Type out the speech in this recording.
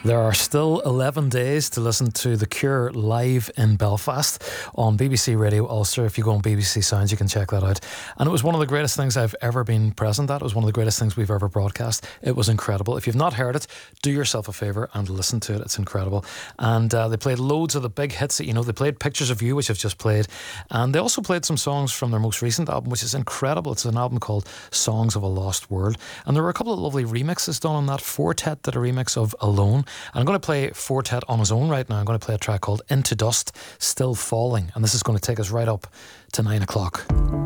There are still 11 days to listen to The Cure live in Belfast on BBC Radio Ulster. If you go on BBC Sounds, you can check that out. And it was one of the greatest things I've ever been present at. It was one of the greatest things we've ever broadcast. It was incredible. If you've not heard it, do yourself a favour and listen to it. It's incredible. And they played loads of the big hits that you know. They played Pictures of You, which I've just played. And they also played some songs from their most recent album, which is incredible. It's an album called Songs of a Lost World. And there were a couple of lovely remixes done on that. Fortet did a remix of Alone. And I'm going to play Fortet on his own right now. I'm going to play a track called Into Dust, Still Falling. And this is going to take us right up to 9 o'clock.